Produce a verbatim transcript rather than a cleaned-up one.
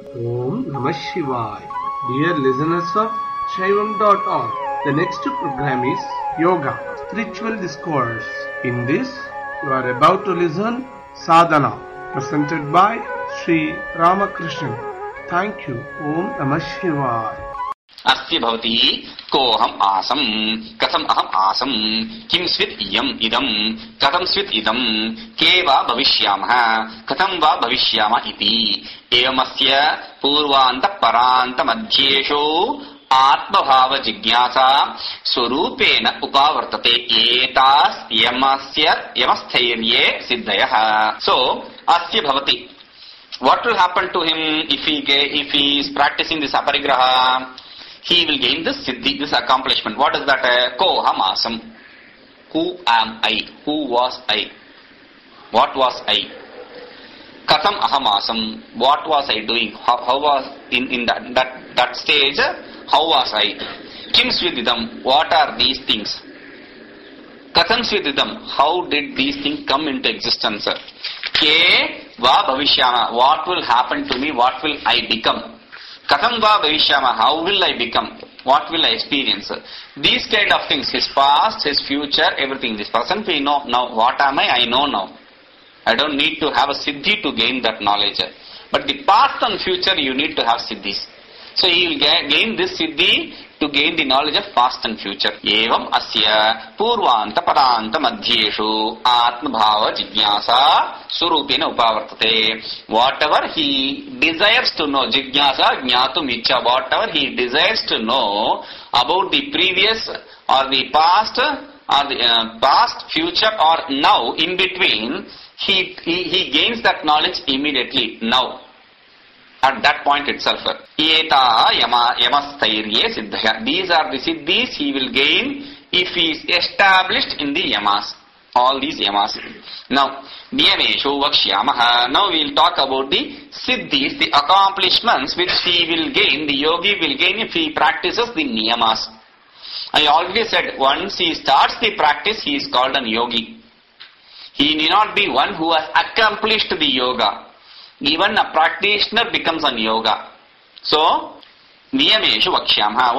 Om Namah Shivaya. Dear listeners of Shaivam dot org, the next program is Yoga, Spiritual Discourse. In this, you are about to listen Sadhana, presented by Sri Ramakrishnan. Thank you. Om Namah Shivaya. अस्ति भवति कोऽहम् आसम् कथम् अहम् आसम् किं स्वित् इयम् इदम् कथं स्वित् इदम् के वा भविष्यामः कथं वा भविष्यामः इति एवमस्य पूर्वान्तपरान्तमध्येषु आत्मभाव जिज्ञासा स्वरूपेण उपावर्तते एतास् यमस्य यमस्थैर्ये सिद्धयः. So अस्ति भवति. What will happen to him if he if he is practicing this aparigraha? He will gain this siddhi, this accomplishment. What is that? Koham asam. Who am I? Who was I? What was I? Katham aham asam. What was I doing? How, how was in, in that, that that stage? How was I? Kim svididam. What are these things? Katham svididam. How did these things come into existence? Ke va bhavishyama. What will happen to me? What will I become? Katham va bhavishyama, how will I become? What will I experience? These kind of things, his past, his future, everything. This person we know now. What am I? I know now. I don't need to have a siddhi to gain that knowledge. But the past and future, you need to have siddhis. So he will gain this siddhi to gain the knowledge of past and future. Evam asya purvanta paranta madhyeshu atma bhava jigyasa surupena upavartate. Whatever he desires to know, jigyasa jnatum ichcha, whatever he desires to know about the previous or the past or the uh, past, future or now, in between, he, he, he gains that knowledge immediately now. At that point itself. Eta yama yamastairye siddhaya. These are the siddhis he will gain if he is established in the yamas. All these yamas. Now, niyameshu vakshyamaha. Now we will talk about the siddhis, the accomplishments which he will gain, the yogi will gain if he practices the niyamas. I already said, once he starts the practice, he is called an yogi. He need not be one who has accomplished the yoga. Even a practitioner becomes an yoga. So, niyameshu vakshyamha.